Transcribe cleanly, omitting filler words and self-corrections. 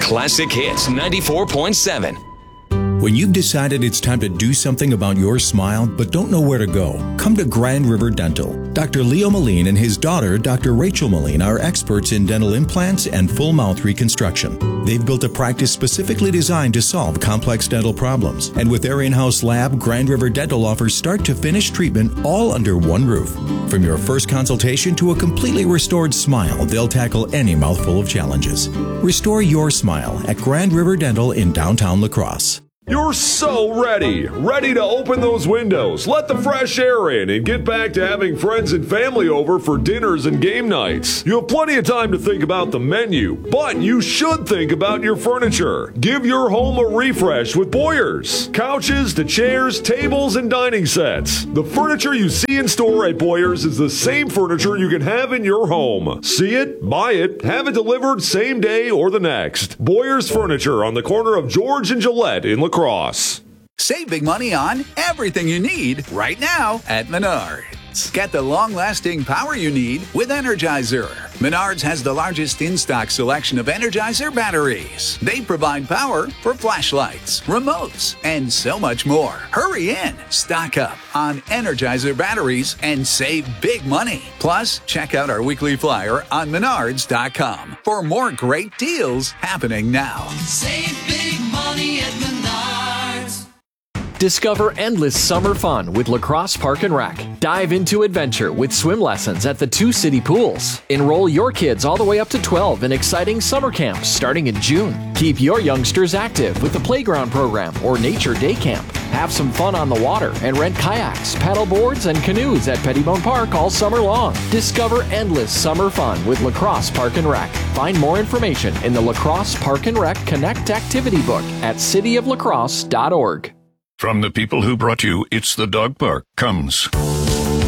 Classic Hits 94.7. When you've decided it's time to do something about your smile but don't know where to go, come to Grand River Dental. Dr. Leo Moline and his daughter, Dr. Rachel Moline, are experts in dental implants and full mouth reconstruction. They've built a practice specifically designed to solve complex dental problems. And with their in-house lab, Grand River Dental offers start-to-finish treatment all under one roof. From your first consultation to a completely restored smile, they'll tackle any mouthful of challenges. Restore your smile at Grand River Dental in downtown La Crosse. You're so ready to open those windows, let the fresh air in, and get back to having friends and family over for dinners and game nights. You have plenty of time to think about the menu, but you should think about your furniture. Give your home a refresh with Boyers. Couches to chairs, tables, and dining sets. The furniture you see in store at Boyers is the same furniture you can have in your home. See it, buy it, have it delivered same day or the next. Boyers Furniture on the corner of George and Gillette in La Crosse. Save big money on everything you need right now at Menards. Get the long-lasting power you need with Energizer. Menards has the largest in-stock selection of Energizer batteries. They provide power for flashlights, remotes, and so much more. Hurry in, stock up on Energizer batteries and save big money. Plus, check out our weekly flyer on Menards.com for more great deals happening now. Save big money at Menards. Discover endless summer fun with La Crosse Park and Rec. Dive into adventure with swim lessons at the 2 city pools. Enroll your kids all the way up to 12 in exciting summer camps starting in June. Keep your youngsters active with the playground program or nature day camp. Have some fun on the water and rent kayaks, paddle boards, and canoes at Pettibone Park all summer long. Discover endless summer fun with La Crosse Park and Rec. Find more information in the La Crosse Park and Rec Connect activity book at cityoflacrosse.org. From the people who brought you It's the Dog Park comes